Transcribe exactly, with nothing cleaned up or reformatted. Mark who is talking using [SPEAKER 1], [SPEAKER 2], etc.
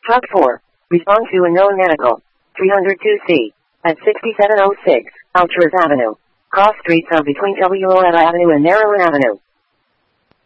[SPEAKER 1] Truck four. Respond to unknown medical. three oh two C. At sixty-seven oh six, Alturas Avenue. Cross streets are between W O L Avenue and Maryland Avenue.